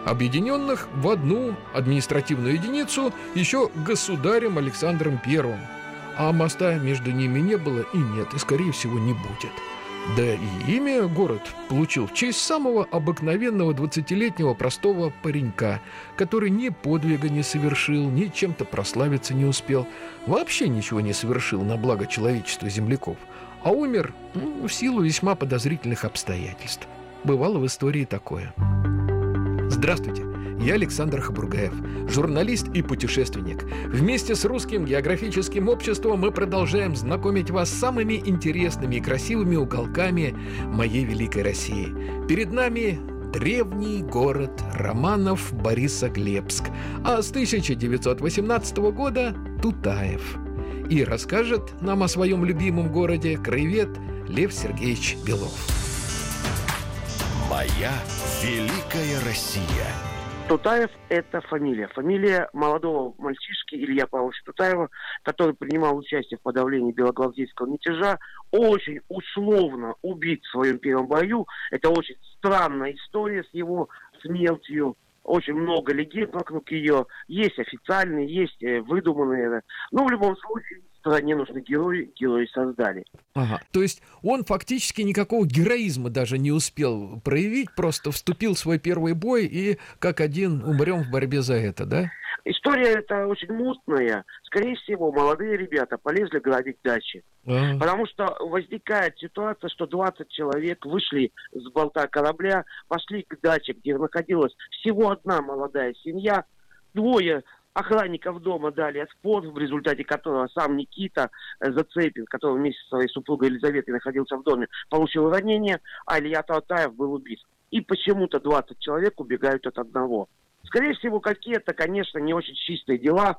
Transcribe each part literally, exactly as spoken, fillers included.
объединенных в одну административную единицу еще государем Александром Первым. А моста между ними не было и нет, и, скорее всего, не будет. Да и имя город получил в честь самого обыкновенного двадцатилетнего простого паренька, который ни подвига не совершил, ни чем-то прославиться не успел, вообще ничего не совершил на благо человечества земляков, а умер ну, в силу весьма подозрительных обстоятельств. Бывало в истории такое. Здравствуйте, я Александр Хабургаев, журналист и путешественник. Вместе с Русским географическим обществом мы продолжаем знакомить вас с самыми интересными и красивыми уголками моей великой России. Перед нами древний город Романов Борисоглебск, а с тысяча девятьсот восемнадцатого года Тутаев. И расскажет нам о своем любимом городе краевед Лев Сергеевич Белов. Моя великая Россия. Тутаев – это фамилия. Фамилия молодого мальчишки Илья Павловича Тутаева, который принимал участие в подавлении белогвардейского мятежа, очень условно убит в своем первом бою. Это очень странная история с его смертью. Очень много легенд вокруг ее. Есть официальные, есть выдуманные. Но в любом случае стране нужны герои, герои создали. Ага. То есть он фактически никакого героизма даже не успел проявить, просто вступил в свой первый бой и как один умрем в борьбе за это, да? История эта очень мутная. Скорее всего, молодые ребята полезли грабить дачи. А-а-а. Потому что возникает ситуация, что двадцать человек вышли с борта корабля, пошли к даче, где находилась всего одна молодая семья, двое охранников дома дали отпор, в результате которого сам Никита Зацепин, который вместе со своей супругой Елизаветой находился в доме, получил ранение, а Илья Тутаев был убит. И почему-то двадцать человек убегают от одного. Скорее всего, какие-то, конечно, не очень чистые дела,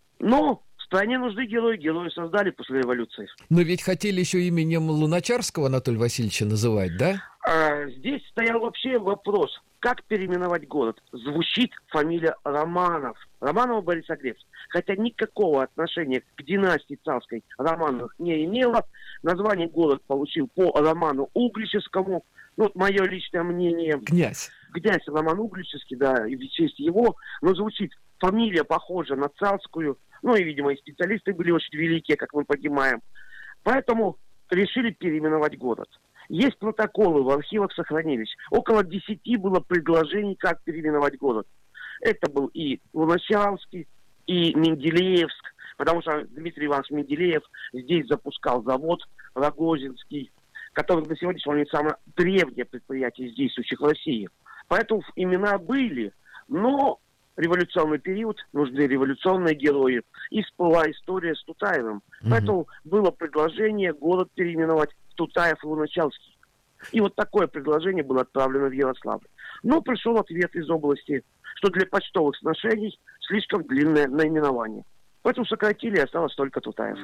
но в стране нужны герои, герои создали после революции. Но ведь хотели еще именем Луначарского Анатолия Васильевича называть, да? А, здесь стоял вообще вопрос, как переименовать город. Звучит фамилия Романов. Романова Борисоглебск. Хотя никакого отношения к династии царской Романовых не имело. Название город получил по роману Угличевскому. Ну, мое личное мнение. Князь. Князь Роман Угличевский, да, и в честь его. Но звучит фамилия похожа на царскую. Ну, и, видимо, и специалисты были очень великие, как мы понимаем. Поэтому решили переименовать город. Есть протоколы, в архивах сохранились. Около десяти было предложений, как переименовать город. Это был и Луначарский, и Менделеевск, потому что Дмитрий Иванович Менделеев здесь запускал завод Рогозинский, который на сегодняшний момент самое древнее предприятие из действующих в России. Поэтому имена были, но революционный период, нужны революционные герои. И всплыла история с Тутаевым. Mm-hmm. Поэтому было предложение город переименовать в Тутаев и Луначарский. И вот такое предложение было отправлено в Ярославль. Но пришел ответ из области, что для почтовых сношений слишком длинное наименование. Поэтому сократили, и осталось только Тутаев.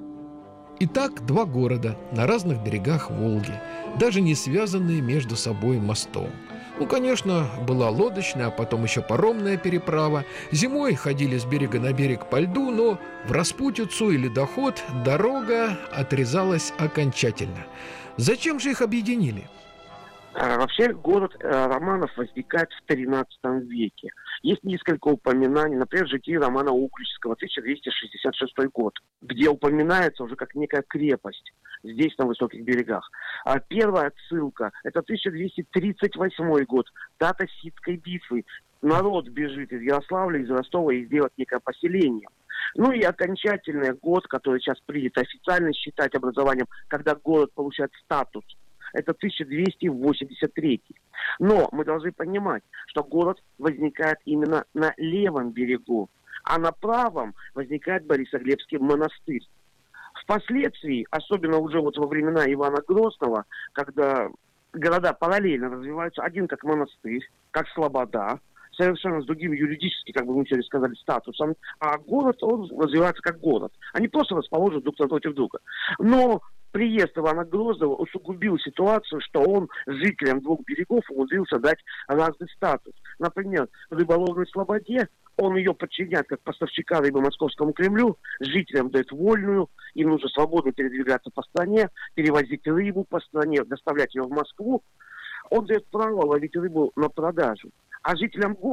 Итак, два города на разных берегах Волги, даже не связанные между собой мостом. Ну, конечно, была лодочная, а потом еще паромная переправа. Зимой ходили с берега на берег по льду, но в распутицу или доход дорога отрезалась окончательно. Зачем же их объединили? А, вообще, город а, Романов возникает в тринадцатом веке. Есть несколько упоминаний, например, житие Романа Угличского, тысяча двести шестьдесят шестой год, где упоминается уже как некая крепость здесь, на высоких берегах. А первая отсылка – это тысяча двести тридцать восьмой год, дата Сидской битвы. Народ бежит из Ярославля, из Ростова и сделать некое поселение. Ну и окончательный год, который сейчас принято официально считать образованием, когда город получает статус, это тысяча двести восемьдесят третий. Но мы должны понимать, что город возникает именно на левом берегу, а на правом возникает Борисоглебский монастырь. Впоследствии, особенно уже вот во времена Ивана Грозного, когда города параллельно развиваются, один как монастырь, как слобода, совершенно с другим юридически, как бы мы сегодня сказали, статусом, а город, он развивается как город. Они просто расположены друг напротив друга. Но приезд Ивана Грозного усугубил ситуацию, что он жителям двух берегов умудрился дать разный статус. Например, в рыболовной слободе он ее подчиняет как поставщика рыбы Московскому Кремлю, жителям дает вольную, им нужно свободно передвигаться по стране, перевозить рыбу по стране, доставлять ее в Москву. Он дает право ловить рыбу на продажу. А жителям города